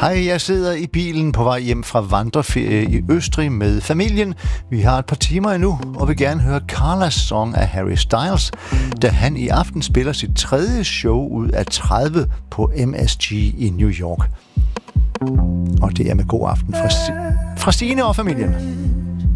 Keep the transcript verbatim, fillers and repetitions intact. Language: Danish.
Hej, jeg sidder i bilen på vej hjem fra vandreferie i Østrig med familien. Vi har et par timer endnu, og vil gerne høre Carlas sang af Harry Styles, da han i aften spiller sit tredje show ud af tredive på M S G i New York. Og det er med god aften fra, fra Stine og familien.